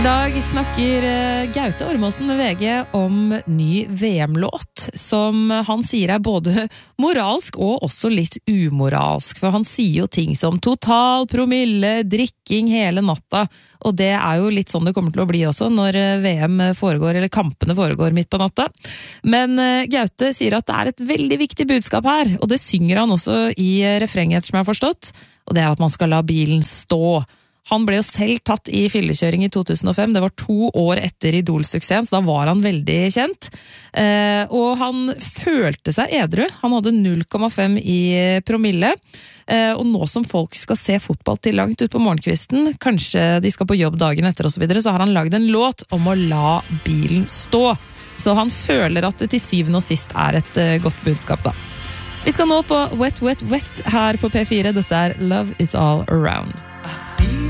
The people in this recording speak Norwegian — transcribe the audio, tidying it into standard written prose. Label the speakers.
Speaker 1: I dag snakker Gaute Ormåsen med VG om ny VM-låt, som han sier både moralsk og også litt umoralsk. For han sier jo ting som total promille, drikking hele natta, og det jo litt sånn det kommer til å bli også når VM foregår, eller kampene foregår midt på natta. Men Gaute sier at det et veldig viktig budskap her, og det synger han også i refrenget, som jeg har forstått, og det at man skal la bilen stå. Han ble jo selv tatt i fyllekjøring i 2005, det var 2 år etter Idol-suksessen, så da var han veldig kjent. Og han følte seg edru, han hadde 0,5 i promille, og nå som folk skal se fotball til langt ut på morgenkvisten, kanskje de skal på jobb dagen etter og så videre, så har han laget en låt om å la bilen stå. Så han føler at det til syvende og sist et godt budskap da. Vi skal nå få Wet, Wet, Wet her på P4, dette Love Is All Around.